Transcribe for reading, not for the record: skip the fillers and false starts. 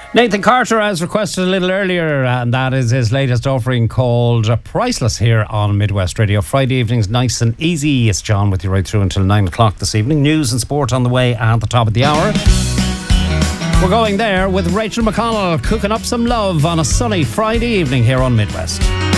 Nathan Carter, as requested a little earlier, and that is his latest offering called Priceless here on Midwest Radio. Friday evenings, nice and easy. It's John with you right through until 9 o'clock this evening. News and sport on the way at the top of the hour. We're going there with Rachel McConnell cooking up some love on a sunny Friday evening here on Midwest.